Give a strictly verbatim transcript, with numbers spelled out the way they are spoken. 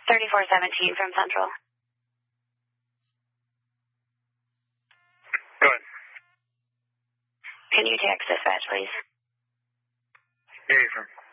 thirty-four seventeen from Central. Go ahead. Can you text dispatch, please? Here you from.